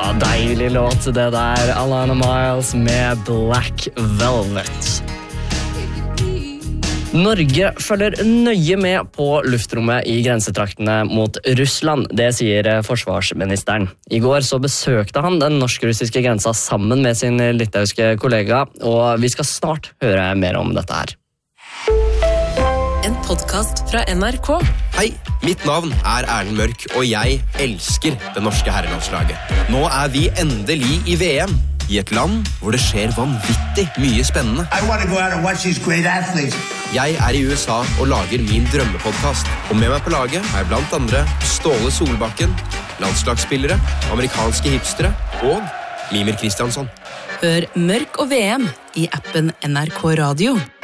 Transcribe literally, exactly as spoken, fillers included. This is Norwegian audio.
Deilig låt det der, Alana Miles med Black Velvet. Norge følger nøye med på luftrommet i grensetraktene mot Russland, det sier forsvarsministeren. I går så besøkte han den norsk-russiske grensa sammen med sin litauiske kollega, og vi skal snart høre mer om dette her. En podcast fra N R K. Hei, mitt navn er Erlend Mørk, og jeg elsker det norske herrelandslaget. Nå er vi endelig i V M, i et land hvor det skjer vanvittig mye spennende. I want to go out and watch these great athletes. Jeg er i U S A og lager min drømmepodcast. Og med meg på laget er blant andre Ståle Solbakken, landslagsspillere, amerikanske hipstere og Mimir Kristiansson. Hør Mørk og V M i appen N R K Radio.